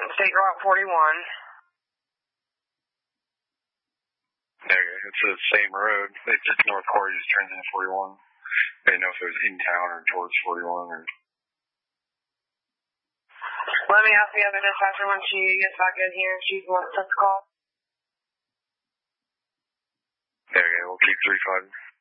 State Route 41. Okay, it's the same road. It's just North Quarry just turns into 41. I didn't know if it was in town or towards 41 or... Let me ask the other dispatcher when she gets back in here. She's the one that took the call. Okay, we'll keep 3-5.